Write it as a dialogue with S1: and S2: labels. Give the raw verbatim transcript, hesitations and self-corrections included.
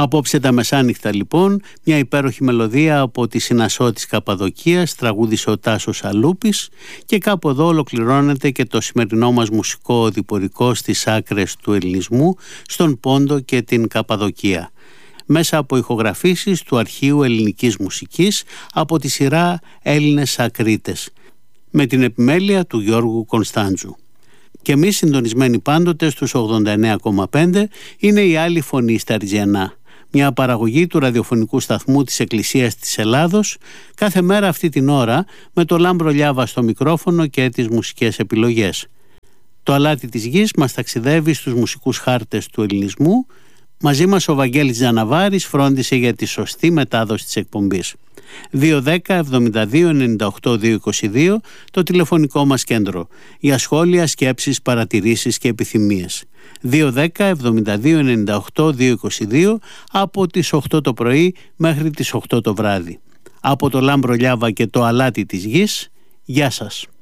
S1: Απόψε τα μεσάνυχτα λοιπόν, μια υπέροχη μελωδία από τη Συνασσό της Καπαδοκίας, τραγούδισε ο Τάσος Αλούπης, και κάπου εδώ ολοκληρώνεται και το σημερινό μας μουσικό οδηπορικό στις άκρες του ελληνισμού, στον Πόντο και την Καπαδοκία, μέσα από ηχογραφήσεις του Αρχείου Ελληνικής Μουσικής από τη σειρά Έλληνες Ακρίτες, με την επιμέλεια του Γιώργου Κωνσταντζού. Και εμείς, συντονισμένοι πάντοτε στους ογδόντα εννέα κόμμα πέντε, είναι η Άλλη Φωνή στα Ριζιανά, μια παραγωγή του ραδιοφωνικού σταθμού της Εκκλησίας της Ελλάδος, κάθε μέρα αυτή την ώρα, με το Λάμπρο Λιάβα στο μικρόφωνο και τις μουσικές επιλογές. Το αλάτι της γης μας ταξιδεύει στους μουσικούς χάρτες του ελληνισμού. Μαζί μας ο Βαγγέλης Τζαναβάρης φρόντισε για τη σωστή μετάδοση της εκπομπής. δύο δέκα εβδομήντα δύο ενενήντα οκτώ διακόσια είκοσι δύο το τηλεφωνικό μας κέντρο για σχόλια, σκέψεις, παρατηρήσεις και επιθυμίες. δύο δέκα εβδομήντα δύο ενενήντα οκτώ διακόσια είκοσι δύο από τις οκτώ το πρωί μέχρι τις οκτώ το βράδυ. Από το Λάμπρο Λιάβα και το αλάτι της γης, γεια σας.